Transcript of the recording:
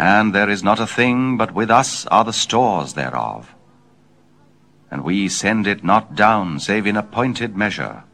And there is not a thing but with us are the stores thereof. And we send it not down save in appointed measure.